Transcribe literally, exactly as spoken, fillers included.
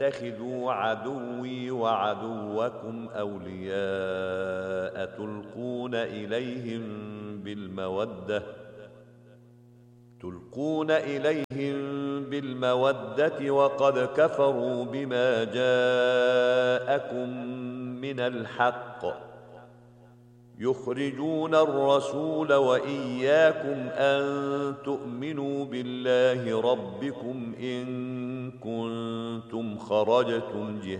اتخذوا عدوي وعدوكم أولياء تلقون إليهم بالمودة تلقون إليهم بالمودة وقد كفروا بما جاءكم من الحق يخرجون الرسول وإياكم أن تؤمنوا بالله ربكم إن كنتم خرجتم جهادا